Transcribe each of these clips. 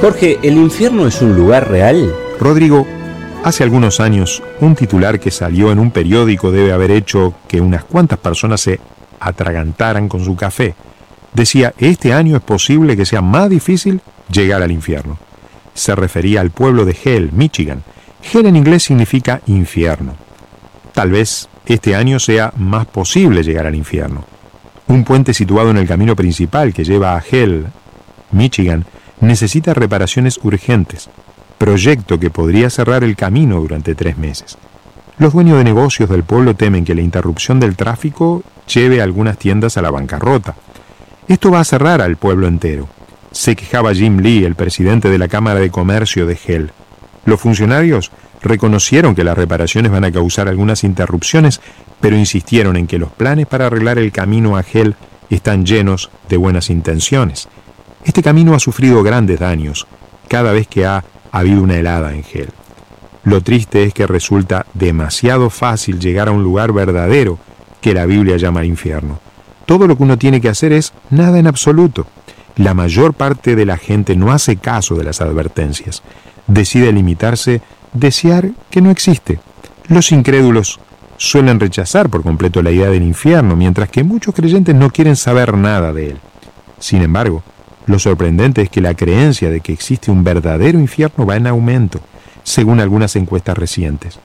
Jorge, ¿el infierno es un lugar real? Rodrigo, hace algunos años, un titular que salió en un periódico debe haber hecho que unas cuantas personas se atragantaran con su café. Decía, este año es posible que sea más difícil llegar al infierno. Se refería al pueblo de Hell, Michigan. Hell en inglés significa infierno. Tal vez este año sea más posible llegar al infierno. Un puente situado en el camino principal que lleva a Hell, Michigan, necesita reparaciones urgentes, proyecto que podría cerrar el camino durante 3 meses. Los dueños de negocios del pueblo temen que la interrupción del tráfico lleve a algunas tiendas a la bancarrota. Esto va a cerrar al pueblo entero. Se quejaba Jim Lee, el presidente de la Cámara de Comercio de Hell. Los funcionarios reconocieron que las reparaciones van a causar algunas interrupciones, pero insistieron en que los planes para arreglar el camino a Hell están llenos de buenas intenciones. Este camino ha sufrido grandes daños cada vez que ha habido una helada en Hell. Lo triste es que resulta demasiado fácil llegar a un lugar verdadero que la Biblia llama infierno. Todo lo que uno tiene que hacer es nada en absoluto. La mayor parte de la gente no hace caso de las advertencias. Decide limitarse, desear que no existe. Los incrédulos suelen rechazar por completo la idea del infierno, mientras que muchos creyentes no quieren saber nada de él. Sin embargo, lo sorprendente es que la creencia de que existe un verdadero infierno va en aumento, según algunas encuestas recientes.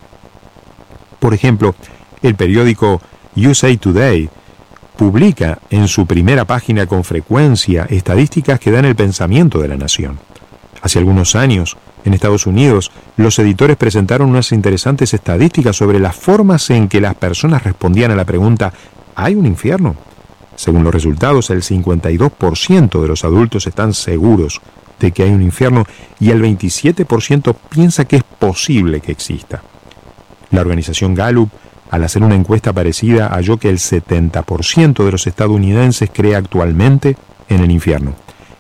Por ejemplo, el periódico USA Today publica en su primera página con frecuencia estadísticas que dan el pensamiento de la nación. Hace algunos años, en Estados Unidos, los editores presentaron unas interesantes estadísticas sobre las formas en que las personas respondían a la pregunta ¿hay un infierno? Según los resultados, el 52% de los adultos están seguros de que hay un infierno y el 27% piensa que es posible que exista. La organización Gallup, al hacer una encuesta parecida, halló que el 70% de los estadounidenses cree actualmente en el infierno.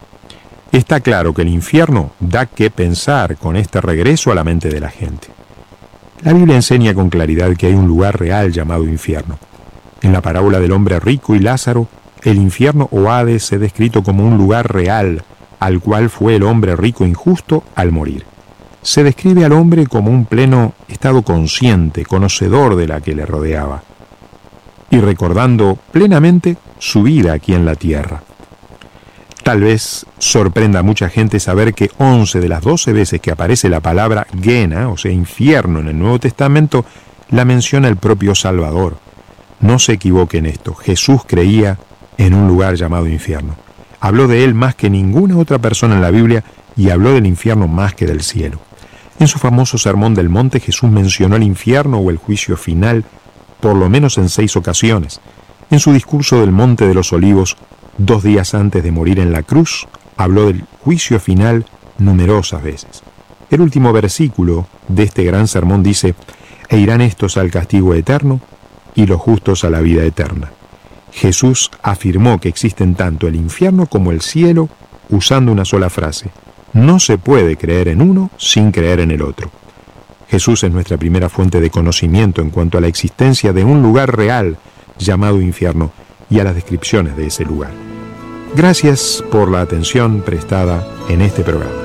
Está claro que el infierno da que pensar con este regreso a la mente de la gente. La Biblia enseña con claridad que hay un lugar real llamado infierno. En la parábola del hombre rico y Lázaro, el infierno o Hades es descrito como un lugar real al cual fue el hombre rico injusto al morir. Se describe al hombre como un pleno estado consciente, conocedor de la que le rodeaba, y recordando plenamente su vida aquí en la tierra. Tal vez sorprenda a mucha gente saber que 11 de las 12 veces que aparece la palabra Gehenna, o sea, infierno en el Nuevo Testamento, la menciona el propio Salvador. No se equivoque en esto, Jesús creía en un lugar llamado infierno. Habló de él más que ninguna otra persona en la Biblia y habló del infierno más que del cielo. En su famoso Sermón del Monte, Jesús mencionó el infierno o el juicio final por lo menos en 6 ocasiones. En su discurso del Monte de los Olivos, 2 días antes de morir en la cruz, habló del juicio final numerosas veces. El último versículo de este gran sermón dice: «E irán estos al castigo eterno y los justos a la vida eterna». Jesús afirmó que existen tanto el infierno como el cielo usando una sola frase: no se puede creer en uno sin creer en el otro. Jesús es nuestra primera fuente de conocimiento en cuanto a la existencia de un lugar real llamado infierno y a las descripciones de ese lugar. Gracias por la atención prestada en este programa.